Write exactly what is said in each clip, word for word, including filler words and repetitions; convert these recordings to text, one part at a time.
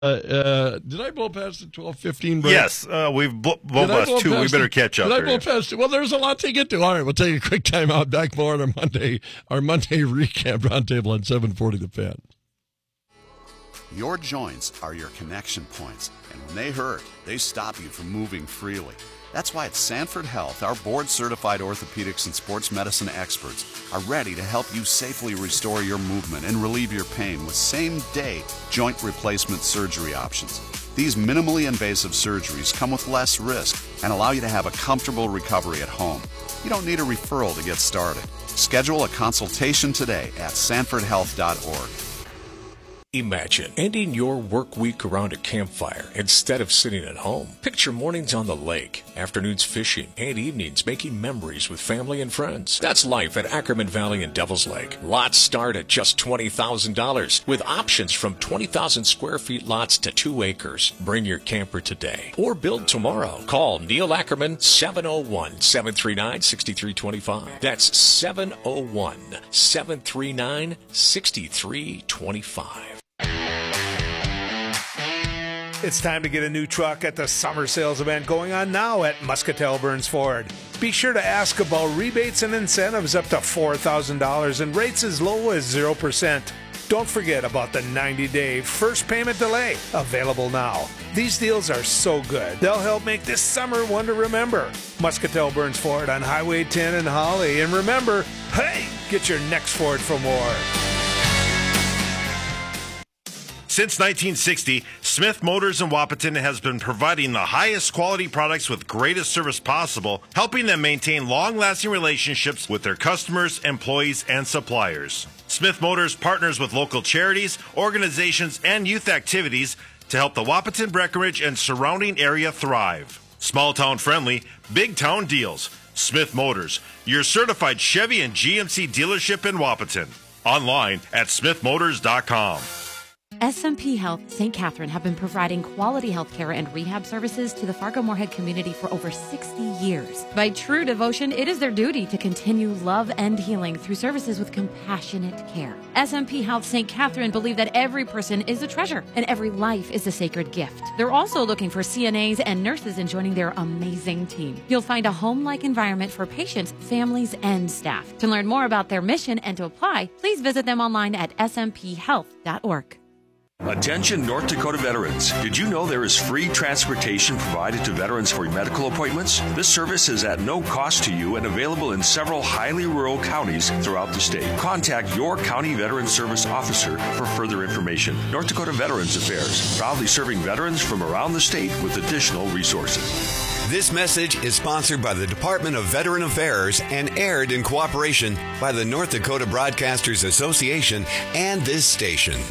Uh, uh, did I blow past the twelve fifteen break? Yes, uh, we've bl- blown past two. We better catch up. Did here. I blow past it? Well, there's a lot to get to. All right, we'll take a quick time out. Back more on our Monday, our Monday recap roundtable on seven forty The Fan. Your joints are your connection points, and when they hurt, they stop you from moving freely. That's why at Sanford Health, our board-certified orthopedics and sports medicine experts are ready to help you safely restore your movement and relieve your pain with same-day joint replacement surgery options. These minimally invasive surgeries come with less risk and allow you to have a comfortable recovery at home. You don't need a referral to get started. Schedule a consultation today at sanford health dot org. Imagine ending your work week around a campfire instead of sitting at home. Picture mornings on the lake, afternoons fishing, and evenings making memories with family and friends. That's life at Ackerman Valley and Devil's Lake. Lots start at just twenty thousand dollars, with options from twenty thousand square feet lots to two acres. Bring your camper today or build tomorrow. Call Neil Ackerman, seven oh one, seven three nine, six three two five. That's seven oh one, seven three nine, six three two five. It's time to get a new truck at the summer sales event going on now at Muscatel Burns Ford. Be sure to ask about rebates and incentives up to four thousand dollars and rates as low as zero percent. Don't forget about the ninety-day first payment delay, available now. These deals are so good, they'll help make this summer one to remember. Muscatel Burns Ford on Highway ten in Holly. And remember, hey, get your next Ford from Ward. Since nineteen sixty, Smith Motors in Wahpeton has been providing the highest quality products with greatest service possible, helping them maintain long-lasting relationships with their customers, employees, and suppliers. Smith Motors partners with local charities, organizations, and youth activities to help the Wahpeton, Breckenridge, and surrounding area thrive. Small-town friendly, big-town deals. Smith Motors, your certified Chevy and G M C dealership in Wahpeton. Online at smith motors dot com. S M P Health Saint Catherine have been providing quality health care and rehab services to the Fargo-Moorhead community for over sixty years. By true devotion, it is their duty to continue love and healing through services with compassionate care. S M P Health Saint Catherine believe that every person is a treasure and every life is a sacred gift. They're also looking for C N As and nurses in joining their amazing team. You'll find a home-like environment for patients, families, and staff. To learn more about their mission and to apply, please visit them online at s m p health dot org. Attention North Dakota veterans. Did you know there is free transportation provided to veterans for medical appointments? This service is at no cost to you and available in several highly rural counties throughout the state. Contact your county veteran service officer for further information. North Dakota Veterans Affairs, proudly serving veterans from around the state with additional resources. This message is sponsored by the Department of Veteran Affairs and aired in cooperation by the North Dakota Broadcasters Association and this station.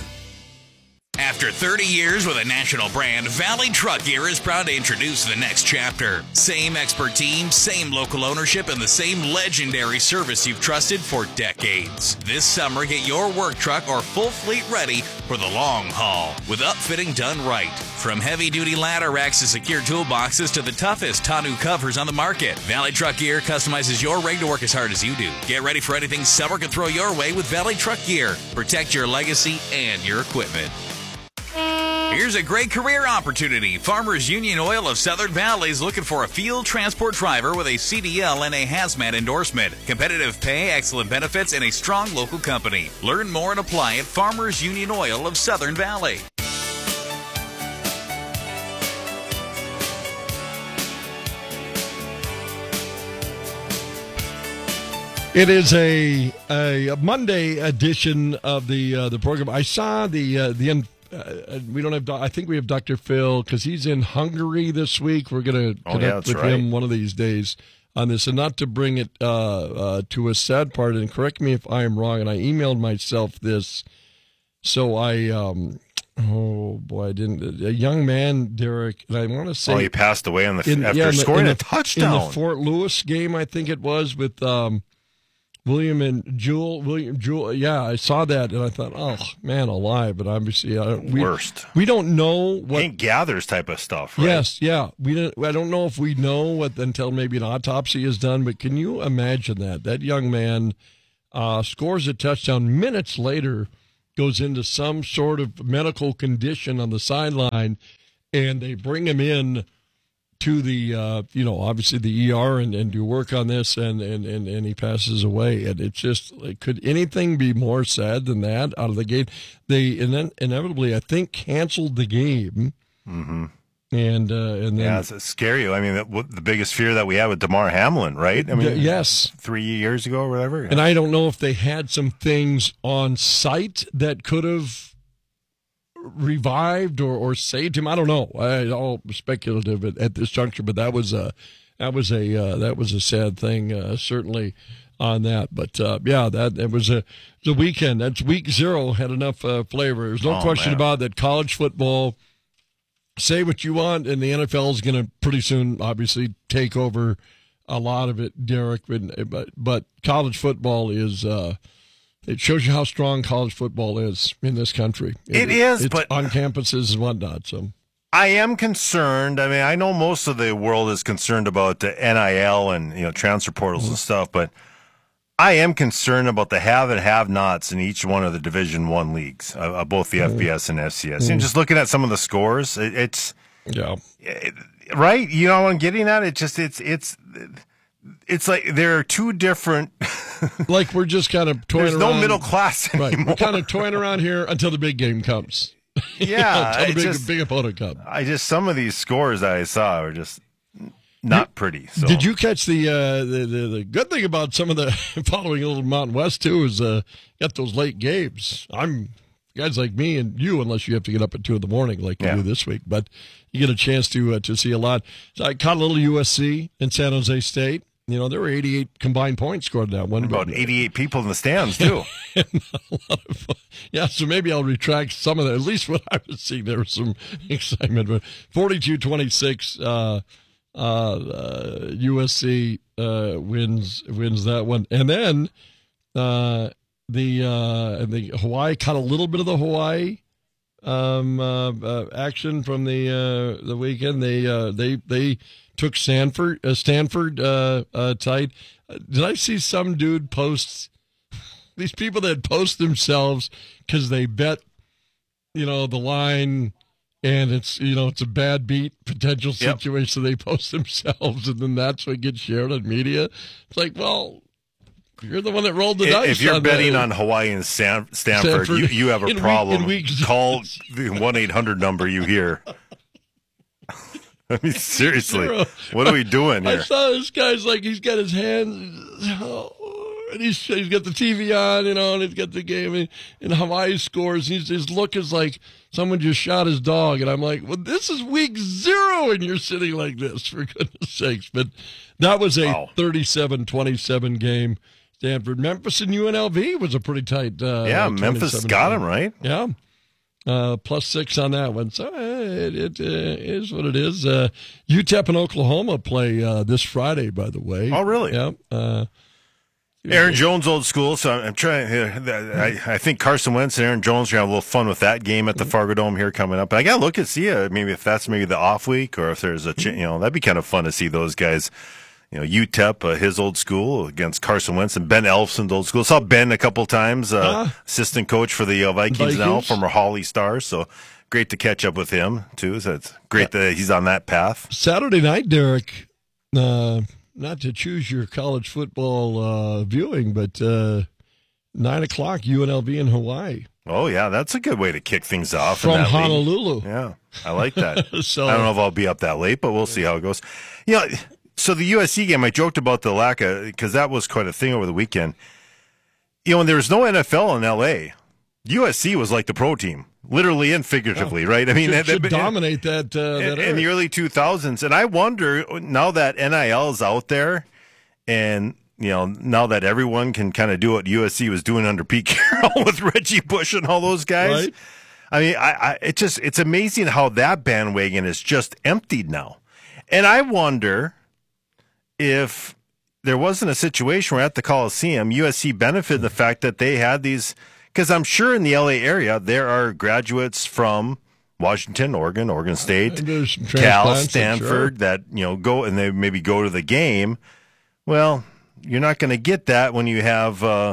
After thirty years with a national brand, Valley Truck Gear is proud to introduce the next chapter. Same expert team, same local ownership, and the same legendary service you've trusted for decades. This summer, get your work truck or full fleet ready for the long haul with upfitting done right. From heavy-duty ladder racks to secure toolboxes to the toughest tonneau covers on the market, Valley Truck Gear customizes your rig to work as hard as you do. Get ready for anything summer can throw your way with Valley Truck Gear. Protect your legacy and your equipment. Here's a great career opportunity. Farmers Union Oil of Southern Valley is looking for a field transport driver with a C D L and a hazmat endorsement. Competitive pay, excellent benefits, and a strong local company. Learn more and apply at Farmers Union Oil of Southern Valley. It is a, a Monday edition of the uh, the program. I saw the uh, the uh, we don't have I think we have Doctor Phil because he's in Hungary this week. We're going to oh, connect yeah, with right. him one of these days on this, and not to bring it uh, uh, to a sad part. And correct me if I am wrong. And I emailed myself this, so I um, oh boy, I didn't. A young man, Derek, and I want to say oh, he passed away on the in, after yeah, in the, scoring in a the, touchdown in the Fort Lewis game. I think it was with. Um, William and Jewel, William Jewel, yeah, I saw that and I thought, oh man, alive. But obviously, I don't, we, worst. We don't know what Hank Gathers type of stuff. Right? Yes, yeah. We don't. I don't know if we know what until maybe an autopsy is done. But can you imagine that that young man uh, scores a touchdown minutes later? goes into some sort of medical condition on the sideline, and they bring him in to the, uh, you know, obviously the E R and, and do work on this, and, and, and, and he passes away. And it's just, like, could anything be more sad than that out of the gate? They and then inevitably, I think, canceled the game. Mm-hmm. And, uh, and then. Yeah, it's scary. I mean, the, the biggest fear that we had with DeMar Hamlin, right? I mean, yes. Three years ago or whatever. And I don't know if they had some things on site that could have revived or, or saved him. I don't know. I, all speculative at, at this juncture, but that was a that was a uh, that was a sad thing, uh, certainly on that. But uh, yeah, that it was a the weekend. That's week zero had enough uh, flavor. There's no oh, question man. about that. College football. Say what you want, and the N F L is going to pretty soon, obviously, take over a lot of it, Derek. But but, but college football is. Uh, It shows you how strong college football is in this country. It, it is, it's but on campuses and whatnot. So I am concerned. I mean, I know most of the world is concerned about the N I L and you know transfer portals mm-hmm. and stuff, but I am concerned about the have and have-nots in each one of the Division One leagues, uh, both the mm-hmm. F B S and F C S. Mm-hmm. And just looking at some of the scores, it, it's yeah, it, right. You know what I'm getting at? It just it's it's. It's like there are two different. Like we're just kind of toying There's around. no middle class anymore. Right. We're kind of toying around here until the big game comes. Yeah, until the big, just, big opponent comes. I just some of these scores that I saw are just not you, pretty. So. Did you catch the, uh, the the the good thing about some of the following a little Mountain West too is uh, got those late games. I'm guys like me and you, unless you have to get up at two in the morning like you yeah. do this week, but you get a chance to uh, to see a lot. So I caught a little U S C and San Jose State. You know, there were eighty-eight combined points scored that one. About eighty-eight people in the stands, too. a lot of fun. Yeah, so maybe I'll retract some of that. At least what I was seeing, there was some excitement. But forty-two twenty-six, uh, uh, uh, U S C uh, wins wins that one. And then uh, the uh, the Hawaii caught a little bit of the Hawaii um, uh, uh, action from the uh, the weekend. They uh, they they. Took Stanford, uh, Stanford uh, uh, tight. Uh, did I see some dude post these people that post themselves because they bet, you know, the line, and it's you know it's a bad beat potential situation. Yep. So they post themselves, and then that's what gets shared on media. It's like, well, you're the one that rolled the if, dice. If you're on betting that. on Hawaii and Stan- Stanford, Stanford, you, you have a in problem. Week, in week Call the one eight hundred number you hear. I mean, seriously, Zero. What are we doing here? I saw this guy's like, he's got his hands, oh, and he's, he's got the T V on, you know, and he's got the game, and, and Hawaii scores. He's, his look is like someone just shot his dog, and I'm like, well, this is week zero, and you're sitting like this, for goodness sakes. But that was a wow. thirty-seven twenty-seven game. Stanford, Memphis, and U N L V was a pretty tight. Uh, yeah, Memphis got him, right? Yeah. Uh, plus six on that one. So uh, it, it uh, is what it is. Uh, U T E P and Oklahoma play uh, this Friday, by the way. Oh, really? Yeah. Uh, Aaron Jones, old school. So I'm trying. I, I think Carson Wentz and Aaron Jones are going to have a little fun with that game at the Fargo Dome here coming up. But I got to look and see uh, maybe if that's maybe the off week or if there's a, you know, that'd be kind of fun to see those guys. You know, U T E P, uh, his old school, against Carson Wentz, and Ben Elfson's old school. Saw Ben a couple times, uh, uh, assistant coach for the uh, Vikings, Vikings now, former Hawley Stars. So great to catch up with him, too. So it's great that he's on that path. Saturday night, Derek, uh, not to choose your college football uh, viewing, but uh, nine o'clock, U N L V in Hawaii. Oh, yeah, that's a good way to kick things off. From in that Honolulu. League. Yeah, I like that. so, I don't know if I'll be up that late, but we'll see how it goes. You know, so the U S C game, I joked about the lack of, because that was quite a thing over the weekend. You know, when there was no N F L in L A, U S C was like the pro team, literally and figuratively, oh, right? I mean, should, that, should that, dominate that, uh, in, that in the early two thousands. And I wonder, now that N I L is out there, and you know, now that everyone can kind of do what U S C was doing under Pete Carroll with Reggie Bush and all those guys. Right? I mean, I, I it just it's amazing how that bandwagon is just emptied now. And I wonder if there wasn't a situation where at the Coliseum, U S C benefited the fact that they had these, because I'm sure in the L A area there are graduates from Washington, Oregon, Oregon State, Cal, Stanford, sure. that, you know, go and they maybe go to the game. Well, you're not going to get that when you have uh,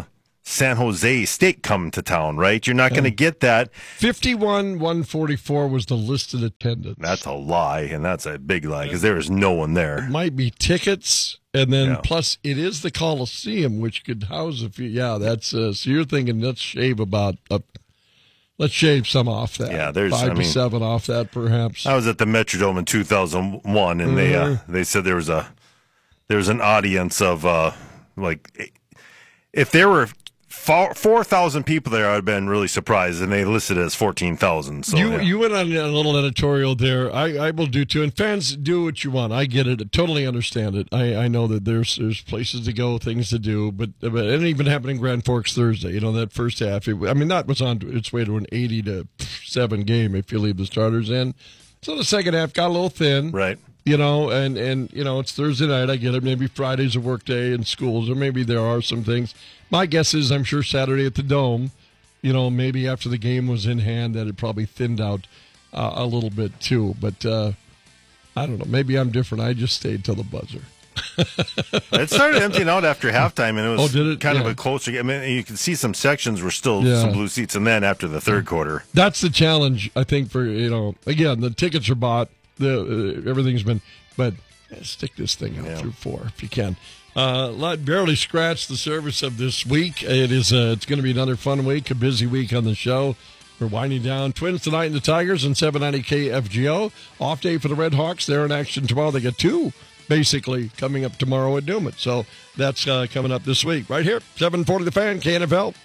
San Jose State come to town, right? You're not going to get that. fifty-one one forty-four was the listed attendance. That's a lie, and that's a big lie because there is no one there. It might be tickets, and then Yeah. plus it is the Coliseum, which could house a few. Yeah, that's uh, so you're thinking let's shave about a, let's shave some off that. Yeah, there's- five I to mean- seven off that perhaps. I was at the Metrodome in two thousand one, and they uh, they said there was a there was an audience of uh, like if there were four thousand people there, I'd have been really surprised, and they listed it as fourteen thousand. So you yeah. you went on a little editorial there. I, I will do too. And fans, do what you want. I get it. I totally understand it. I, I know that there's there's places to go, things to do, but, but it didn't even happen in Grand Forks Thursday. You know, that first half. It, I mean, that was on its way to an eighty to seven game if you leave the starters in. So the second half got a little thin. Right. You know, and, and you know, it's Thursday night. I get it. Maybe Friday's a work day in schools, or maybe there are some things. My guess is I'm sure Saturday at the Dome, you know, maybe after the game was in hand, that it probably thinned out uh, a little bit too. But uh, I don't know. Maybe I'm different. I just stayed till the buzzer. It started emptying out after halftime, and it was Oh, did it? kind of Yeah. a closer game. I mean, you can see some sections were still Yeah. some blue seats, and then after the third quarter. That's the challenge, I think, for, you know, again, the tickets are bought, the uh, everything's been, but yeah, stick this thing out Yeah. through four if you can. Uh, let- barely scratched the surface of this week. It is. Uh, it's going to be another fun week, a busy week on the show. We're winding down. Twins tonight and the Tigers on seven ninety K F G O. Off day for the Red Hawks. They're in action tomorrow. They got two, basically, coming up tomorrow at Newman. So that's uh, coming up this week. Right here, seven forty The Fan, K N F L.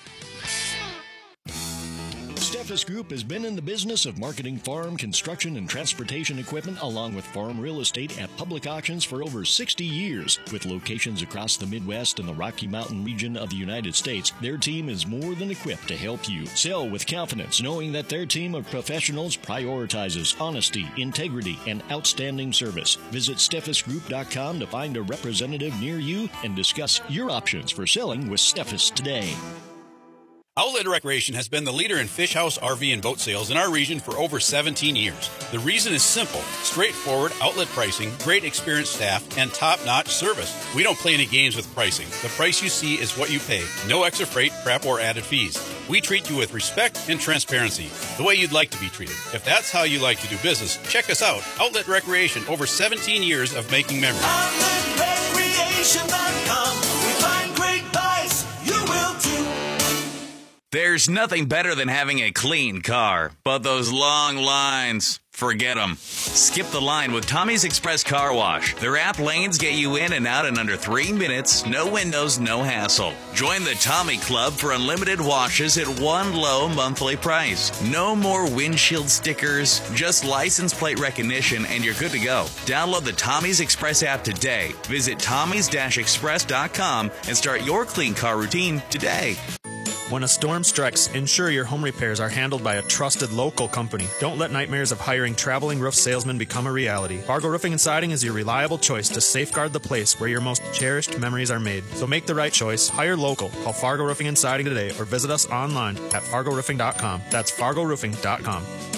Steffes Group has been in the business of marketing farm, construction, and transportation equipment along with farm real estate at public auctions for over sixty years. With locations across the Midwest and the Rocky Mountain region of the United States, their team is more than equipped to help you sell with confidence, knowing that their team of professionals prioritizes honesty, integrity, and outstanding service. Visit Steffes Group dot com to find a representative near you and discuss your options for selling with Steffes today. Outlet Recreation has been the leader in fish house, R V, and boat sales in our region for over seventeen years. The reason is simple: straightforward outlet pricing, great experienced staff, and top-notch service. We don't play any games with pricing. The price you see is what you pay. No extra freight, prep, or added fees. We treat you with respect and transparency, the way you'd like to be treated. If that's how you like to do business, check us out. Outlet Recreation, over seventeen years of making memories. outlet recreation dot com. We find great buys. You will too. There's nothing better than having a clean car, but those long lines, forget them. Skip the line with Tommy's Express Car Wash. Their app lanes get you in and out in under three minutes, no windows, no hassle. Join the Tommy Club for unlimited washes at one low monthly price. No more windshield stickers, just license plate recognition, and you're good to go. Download the Tommy's Express app today. Visit Tommy's Express dot com and start your clean car routine today. When a storm strikes, ensure your home repairs are handled by a trusted local company. Don't let nightmares of hiring traveling roof salesmen become a reality. Fargo Roofing and Siding is your reliable choice to safeguard the place where your most cherished memories are made. So make the right choice. Hire local. Call Fargo Roofing and Siding today or visit us online at fargo roofing dot com. That's fargo roofing dot com.